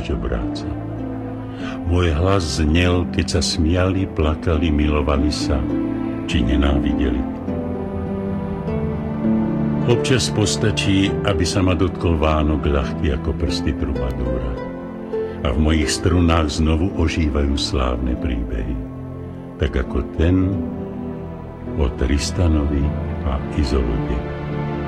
obraca. Môj hlas znel, keď sa smiali, plakali, milovali sa, či nenávideli. Občas postačí, aby sa ma dotkol Vánok ľahký ako prsty trubadúra. A v mojich strunách znovu ožívajú slávne príbehy. Tak ako ten o Tristanovi a Izolde.